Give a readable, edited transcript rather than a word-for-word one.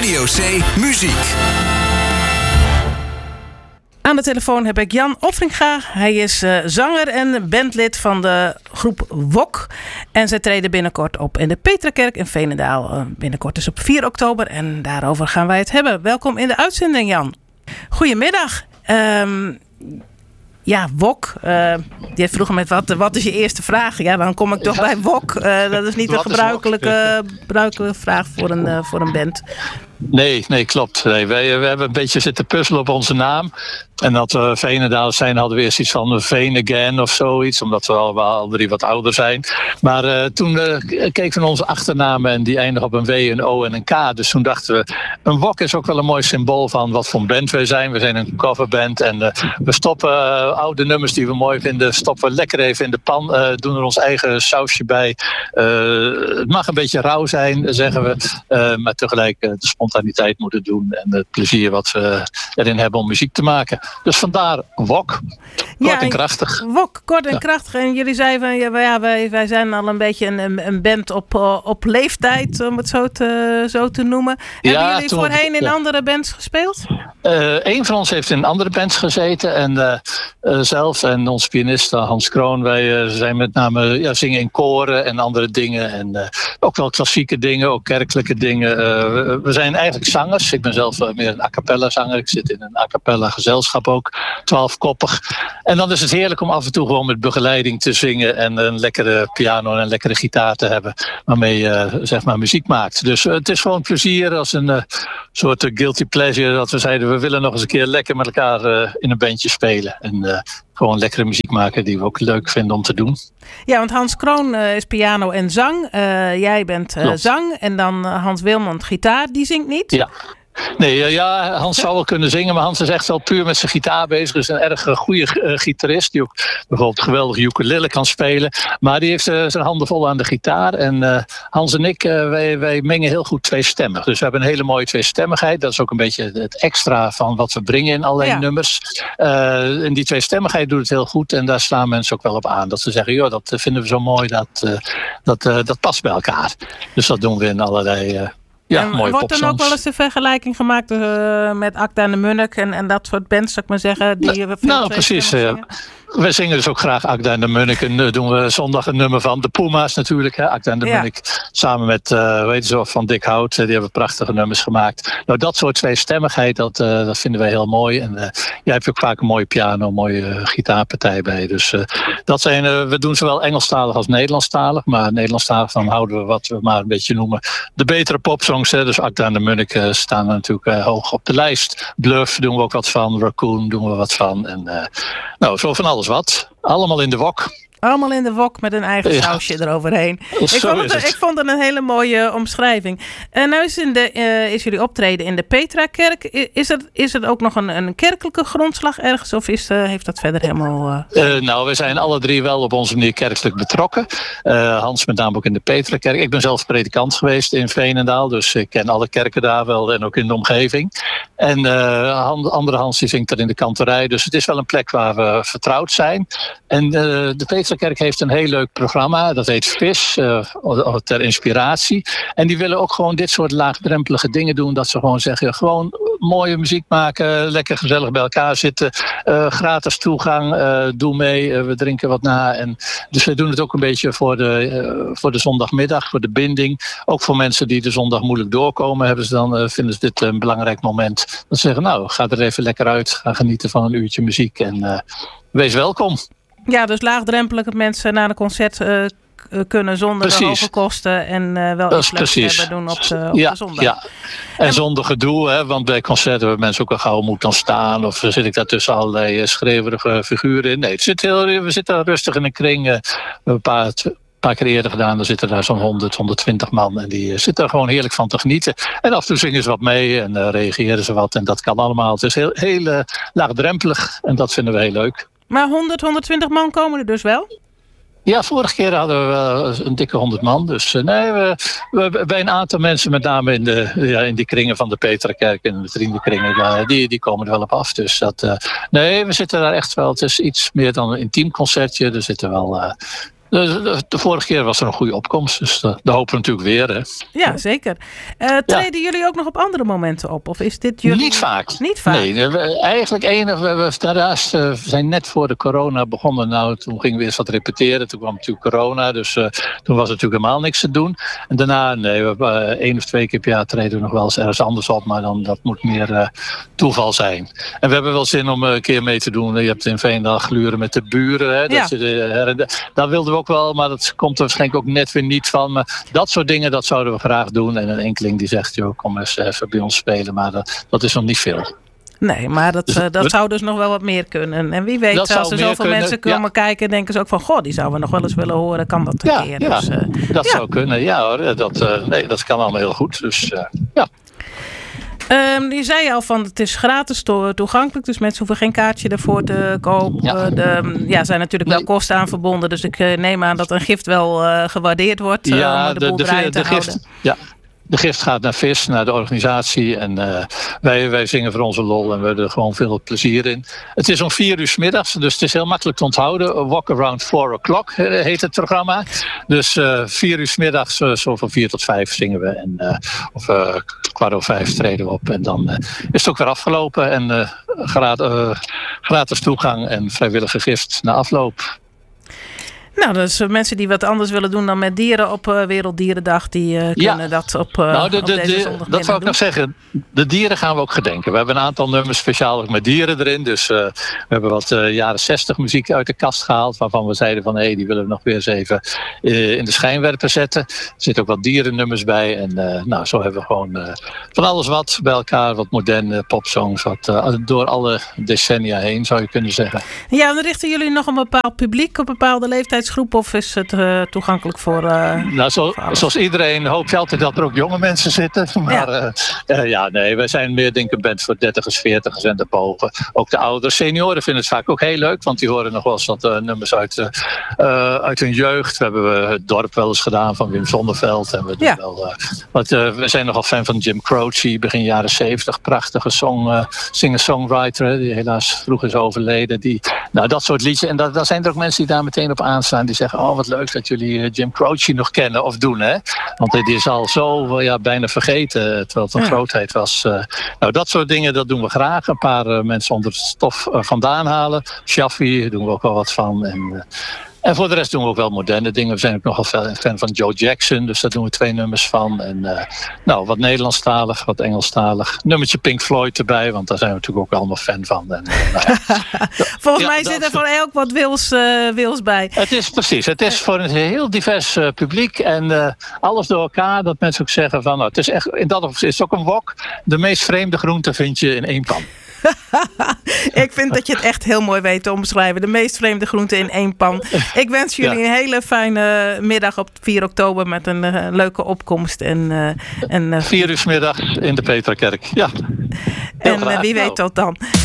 Studio C Muziek. Aan de telefoon heb ik Jan Offringa. Hij is zanger en bandlid van de groep Wok. En zij treden binnenkort op in de Petrakerk in Veenendaal. Binnenkort is op 4 oktober en daarover gaan wij het hebben. Welkom in de uitzending, Jan. Goedemiddag. Wok. Die vroeg me wat is je eerste vraag? Ja, dan kom ik toch bij Wok. Dat is niet een gebruikelijke vraag voor een band. Nee, klopt. Nee, we hebben een beetje zitten puzzelen op onze naam. En dat we Veenendaal zijn, hadden we eerst iets van Veen Again of zoiets. Omdat we al drie wat ouder zijn. Maar toen keken we naar onze achternamen en die eindigen op een W, een O en een K. Dus toen dachten we, een wok is ook wel een mooi symbool van wat voor een band wij zijn. We zijn een coverband en we stoppen oude nummers die we mooi vinden. Stoppen we lekker even in de pan. Doen er ons eigen sausje bij. Het mag een beetje rauw zijn, zeggen we. Maar tegelijk de spontaniteit moeten doen. En het plezier wat we erin hebben om muziek te maken. Dus vandaar Wok. Kort en krachtig. Wok, kort en krachtig. En jullie zeiden van wij zijn al een beetje een band op leeftijd, om het zo te noemen. Hebben jullie voorheen in andere bands gespeeld? Een van ons heeft in andere bands gezeten. En zelf en onze pianist Hans Kroon. Wij zijn met name zingen in koren en andere dingen. En ook wel klassieke dingen, ook kerkelijke dingen. We zijn eigenlijk zangers. Ik ben zelf meer een a cappella zanger. Ik zit in een a cappella gezelschap ook. 12-koppig. En dan is het heerlijk om af en toe gewoon met begeleiding te zingen. En een lekkere piano en een lekkere gitaar te hebben. Waarmee je muziek maakt. Dus het is gewoon plezier als een soort guilty pleasure. Dat we zeiden we willen nog eens een keer lekker met elkaar in een bandje spelen. En gewoon lekkere muziek maken die we ook leuk vinden om te doen. Ja, want Hans Kroon is piano en zang. Jij bent zang. En dan Hans Wilmond gitaar. Die zingt niet? Ja. Nee, Hans zou wel kunnen zingen, maar Hans is echt wel puur met zijn gitaar bezig. Is een erg goede gitarist die ook bijvoorbeeld geweldig ukulele kan spelen. Maar die heeft zijn handen vol aan de gitaar. En Hans en ik, wij mengen heel goed tweestemmig. Dus we hebben een hele mooie tweestemmigheid. Dat is ook een beetje het extra van wat we brengen in allerlei nummers. En die tweestemmigheid doet het heel goed. En daar slaan mensen ook wel op aan. Dat ze zeggen, joh, dat vinden we zo mooi. Dat past bij elkaar. Dus dat doen we in allerlei... wordt dan ook wel eens de vergelijking gemaakt met Acta en de Munnik en dat soort bands, zou ik maar zeggen? Precies. We zingen dus ook graag Acta en de Munnik. En doen we zondag een nummer van de Puma's natuurlijk. Acta en de Munnik samen met Van Dick Hout. Die hebben prachtige nummers gemaakt. Nou, dat soort tweestemmigheid, dat vinden wij heel mooi. En jij hebt ook vaak een mooie piano, een mooie gitaarpartij bij. Dus we doen zowel Engelstalig als Nederlandstalig. Maar Nederlandstalig dan houden we wat we maar een beetje noemen de betere popsongs. Dus Acta en de Munnik staan er natuurlijk hoog op de lijst. Bluff doen we ook wat van. Raccoon doen we wat van. En zo van alles wat. Allemaal in de wok. Allemaal in de wok met een eigen sausje eroverheen. Ik vond het een hele mooie omschrijving. Nou is jullie optreden in de Petrakerk. Is het ook nog een kerkelijke grondslag ergens? Of heeft dat verder helemaal... we zijn alle drie wel op onze manier kerkelijk betrokken. Hans met name ook in de Petrakerk. Ik ben zelf predikant geweest in Veenendaal. Dus ik ken alle kerken daar wel en ook in de omgeving. En andere Hans die zingt er in de kantorij. Dus het is wel een plek waar we vertrouwd zijn. En de Petrakerk heeft een heel leuk programma. Dat heet VIS, ter inspiratie. En die willen ook gewoon dit soort laagdrempelige dingen doen. Dat ze gewoon zeggen, gewoon mooie muziek maken. Lekker gezellig bij elkaar zitten. Gratis toegang. Doe mee. We drinken wat na. En dus we doen het ook een beetje voor de zondagmiddag. Voor de binding. Ook voor mensen die de zondag moeilijk doorkomen. Vinden ze dit een belangrijk moment. Dat ze zeggen, ga er even lekker uit. Ga genieten van een uurtje muziek. En wees welkom. Ja, dus laagdrempelig dat mensen naar een concert kunnen zonder de hoge kosten en wel iets leuks hebben doen op de zondag. Ja. En zonder gedoe, want bij concerten hebben mensen ook al gauw moeten dan staan of zit ik daar tussen allerlei schreeuwerige figuren in. Nee, we zitten rustig in een kring. Een paar keer eerder gedaan, dan zitten daar zo'n 120 man en die zitten er gewoon heerlijk van te genieten. En af en toe zingen ze wat mee en reageren ze wat en dat kan allemaal. Het is heel laagdrempelig en dat vinden we heel leuk. Maar 120 man komen er dus wel? Ja, vorige keer hadden we wel een dikke 100 man. Dus we bij een aantal mensen, met name in die kringen van de Petrakerk en de vriendenkringen, die komen er wel op af. Dus we zitten daar echt wel. Het is iets meer dan een intiem concertje. Er zitten wel De vorige keer was er een goede opkomst. Dus dat hopen we natuurlijk weer. Hè. Ja, zeker. Treden jullie ook nog op andere momenten op? Of is dit jullie... Niet vaak. Niet vaak? Nee, eigenlijk daarnaast we zijn net voor de corona begonnen. Nou, toen gingen we eerst wat repeteren. Toen kwam natuurlijk corona. Dus toen was er natuurlijk helemaal niks te doen. En daarna, we 1 of 2 keer per jaar treden we nog wel eens ergens anders op. Maar dan, dat moet meer toeval zijn. En we hebben wel zin om een keer mee te doen. Je hebt in Veenendaal gluren met de buren. Hè? Daar wilden we ook wel, maar dat komt er waarschijnlijk ook net weer niet van. Maar dat soort dingen, dat zouden we graag doen. En een enkeling die zegt, joh, kom eens even bij ons spelen. Maar dat is nog niet veel. Nee, maar dat zou dus nog wel wat meer kunnen. En wie weet, als er zoveel mensen komen kijken, denken ze ook van, goh, die zouden we nog wel eens willen horen. Kan dat een keer? Ja, dus, dat zou kunnen. Ja hoor, dat kan allemaal heel goed. Dus ja. Je zei al van het is gratis toegankelijk, dus mensen hoeven geen kaartje ervoor te kopen. Er zijn natuurlijk wel kosten aan verbonden, dus ik neem aan dat een gift wel gewaardeerd wordt om de boel draaiende te houden. De gift gaat naar VIS, naar de organisatie. En wij zingen voor onze lol en we hebben er gewoon veel plezier in. Het is om 4 uur 's middags, dus het is heel makkelijk te onthouden. Walk Around 4 O'Clock heet het programma. Dus 4 uur 's middags, zo van 4 tot 5 zingen we. En, of 4:15 treden we op. En dan is het ook weer afgelopen. En gratis toegang en vrijwillige gift na afloop. Nou, dus mensen die wat anders willen doen dan met dieren op Werelddierendag, die kunnen dat op deze zondagmiddag dat zou ik nog zeggen. De dieren gaan we ook gedenken. We hebben een aantal nummers speciaal ook met dieren erin. Dus we hebben wat jaren 60 muziek uit de kast gehaald, waarvan we zeiden van, die willen we nog weer eens even in de schijnwerper zetten. Er zitten ook wat dierennummers bij. En zo hebben we gewoon van alles wat bij elkaar, wat moderne popsongs, wat door alle decennia heen, zou je kunnen zeggen. Ja, en dan richten jullie nog een bepaald publiek, op een bepaalde leeftijdsgroep, of is het toegankelijk voor zoals iedereen hoop je altijd dat er ook jonge mensen zitten. Maar wij zijn meer denk ik een band voor 30'ers, 40'ers en daarboven. Ook de oudere senioren vinden het vaak ook heel leuk, want die horen nog wel eens wat nummers uit hun jeugd. We hebben het dorp wel eens gedaan van Wim Sonneveld. En we doen we zijn nogal fan van Jim Croce, begin jaren 70. Prachtige singer-songwriter, die helaas vroeg is overleden. Dat soort liedjes. En daar zijn er ook mensen die daar meteen op aanstaan. Die zeggen, wat leuk dat jullie Jim Croce nog kennen of doen. Hè? Want die is al zo bijna vergeten, terwijl het een grootheid was. Dat soort dingen, dat doen we graag. Een paar mensen onder het stof vandaan halen. Shaffi doen we ook wel wat van. En voor de rest doen we ook wel moderne dingen. We zijn ook nogal fan van Joe Jackson. Dus daar doen we 2 nummers van. En wat Nederlandstalig, wat Engelstalig. Nummertje Pink Floyd erbij. Want daar zijn we natuurlijk ook allemaal fan van. En, Volgens mij zit er voor elk wat wils bij. Het is voor een heel divers publiek. En alles door elkaar. Dat mensen ook zeggen van, het is echt, in dat opzicht is het ook een wok. De meest vreemde groente vind je in 1 pan. Ik vind dat je het echt heel mooi weet te omschrijven. De meest vreemde groenten in 1 pan. Ik wens jullie een hele fijne middag op 4 oktober met een leuke opkomst. 4 uur 's middags in de Petrakerk. Ja. En wie weet tot dan.